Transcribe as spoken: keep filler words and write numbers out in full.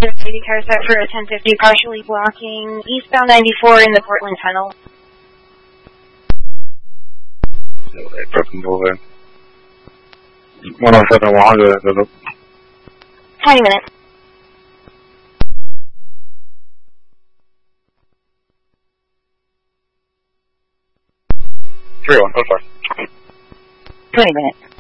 City car set for a ten fifty, partially blocking eastbound ninety-four in the Portland Tunnel. one oh seven one hundred. twenty minutes. three one, oh sorry. twenty minutes.